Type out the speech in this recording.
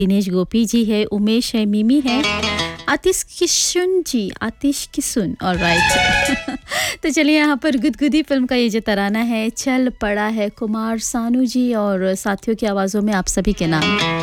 दिनेश गोपी जी है, उमेश है, मिमी है, आतिश किशुन जी, आतिश किशुन, ऑलराइट। तो चलिए यहाँ पर गुदगुदी फिल्म का ये जो तराना है चल पड़ा है, कुमार सानू जी और साथियों की आवाज़ों में आप सभी के नाम।